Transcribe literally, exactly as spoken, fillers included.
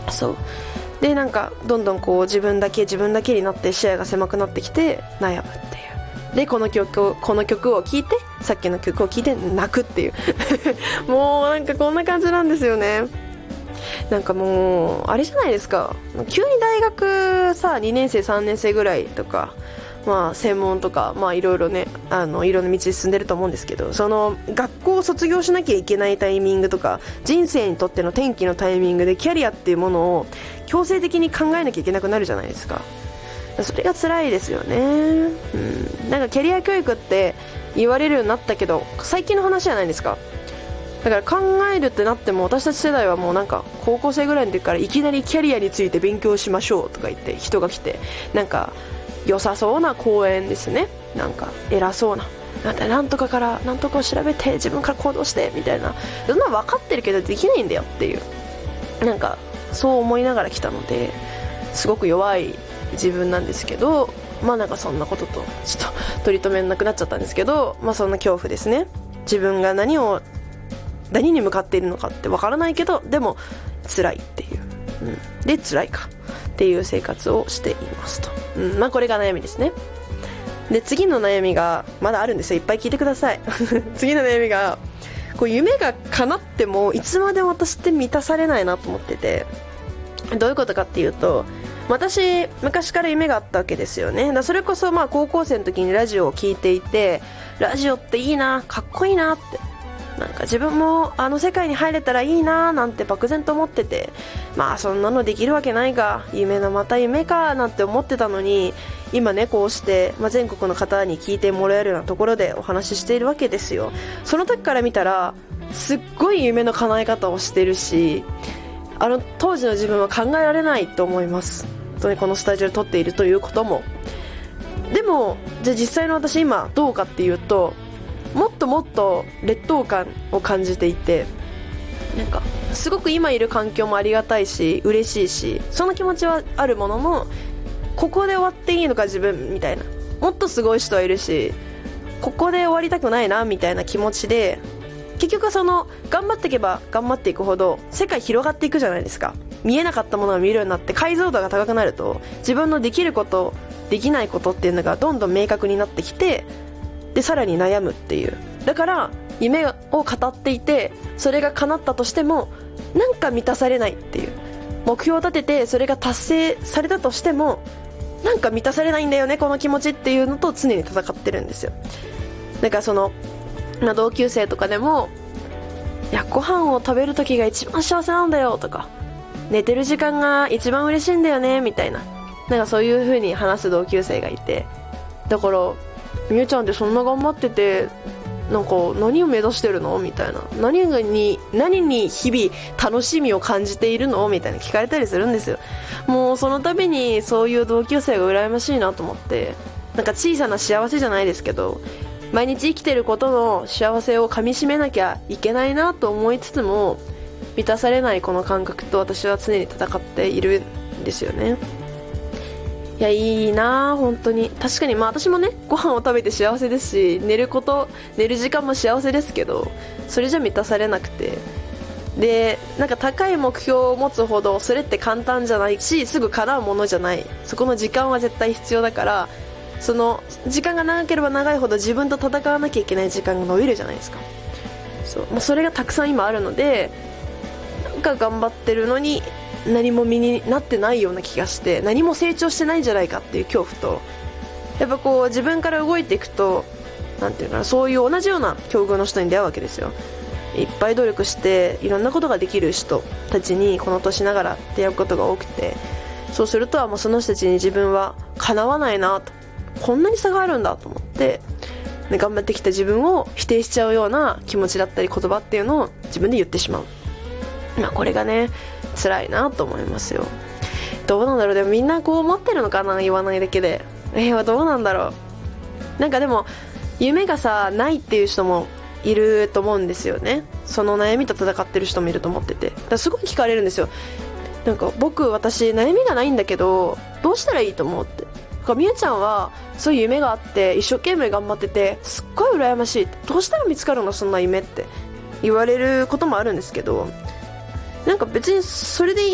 そうでなんかどんどんこう自分だけ自分だけになって視野が狭くなってきて悩むっていうでこの曲をこの曲を聴いてさっきの曲を聴いて泣くっていうもうなんかこんな感じなんですよね。なんかもうあれじゃないですか、急に大学さにねん生さんねん生ぐらいとかまあ専門とかまあいろいろねあのいろんな道に進んでると思うんですけど、その学校を卒業しなきゃいけないタイミングとか人生にとっての転機のタイミングでキャリアっていうものを強制的に考えなきゃいけなくなるじゃないですか。それが辛いですよね。うんなんかキャリア教育って言われるようになったけど最近の話じゃないですか。だから考えるってなっても私たち世代はもうなんか高校生ぐらいの時からいきなりキャリアについて勉強しましょうとか言って人が来てなんか良さそうな講演ですね、なんか偉そうななんてなんとかからなんとかを調べて自分から行動してみたいな、そんな分かってるけどできないんだよっていうなんかそう思いながら来たのですごく弱い自分なんですけど、まあなんかそんなこととちょっと取り留めなくなっちゃったんですけど、まあそんな恐怖ですね。自分が何を何に向かっているのかってわからないけどでも辛いっていう、うん、で辛いかっていう生活をしていますと、うん、まあこれが悩みですね。で次の悩みがまだあるんですよ、いっぱい聞いてください次の悩みがこう夢が叶ってもいつまでも私って満たされないなと思ってて、どういうことかっていうと私昔から夢があったわけですよね。だそれこそまあ高校生の時にラジオを聞いていてラジオっていいなかっこいいなってなんか自分もあの世界に入れたらいいななんて漠然と思ってて、まあそんなのできるわけないが夢のまた夢かなんて思ってたのに今ねこうして、まあ、全国の方に聞いてもらえるようなところでお話ししているわけですよ。その時から見たらすっごい夢の叶え方をしてるしあの当時の自分は考えられないと思います。本当にこのスタジオで撮っているということも。でもじゃあ実際の私今どうかっていうともっともっと劣等感を感じていてなんかすごく今いる環境もありがたいし嬉しいしその気持ちはあるもののここで終わっていいのか自分みたいなもっとすごい人はいるしここで終わりたくないなみたいな気持ちで結局その頑張っていけば頑張っていくほど世界広がっていくじゃないですか。見えなかったものが見えるようになって解像度が高くなると自分のできることできないことっていうのがどんどん明確になってきてでさらに悩むっていう。だから夢を語っていてそれが叶ったとしてもなんか満たされないっていう目標を立ててそれが達成されたとしてもなんか満たされないんだよねこの気持ちっていうのと常に戦ってるんですよ。だからその、まあ、同級生とかでもいやご飯を食べる時が一番幸せなんだよとか寝てる時間が一番嬉しいんだよねみたいななんかそういう風に話す同級生がいてだからみゆちゃんってそんな頑張っててなんか何を目指してるのみたいな何に何に日々楽しみを感じているのみたいな聞かれたりするんですよ。もうその度にそういう同級生が羨ましいなと思ってなんか小さな幸せじゃないですけど毎日生きてることの幸せをかみしめなきゃいけないなと思いつつも満たされないこの感覚と私は常に戦っているんですよね。いやいいな本当に確かにまあ私もねご飯を食べて幸せですし寝ること寝る時間も幸せですけどそれじゃ満たされなくてでなんか高い目標を持つほどそれって簡単じゃないしすぐ叶うものじゃないそこの時間は絶対必要だからその時間が長ければ長いほど自分と戦わなきゃいけない時間が伸びるじゃないですか。そう、まあ、それがたくさん今あるのでなんか頑張ってるのに何も身になってないような気がして何も成長してないんじゃないかっていう恐怖とやっぱこう自分から動いていくとなんていうかなそういう同じような境遇の人に出会うわけですよ。いっぱい努力していろんなことができる人たちにこの年ながら出会うことが多くてそうするともうその人たちに自分はかなわないなとこんなに差があるんだと思ってで頑張ってきた自分を否定しちゃうような気持ちだったり言葉っていうのを自分で言ってしまう。まあこれがね辛いなと思いますよ。どうなんだろうでもみんなこう思ってるのかな言わないだけでえー、どうなんだろうなんかでも夢がさないっていう人もいると思うんですよね。その悩みと戦ってる人もいると思っててだからすごい聞かれるんですよ。なんか僕私悩みがないんだけどどうしたらいいと思うってみゆちゃんはそういう夢があって一生懸命頑張っててすっごい羨ましいどうしたら見つかるのそんな夢って言われることもあるんですけどなんか別にそれでいい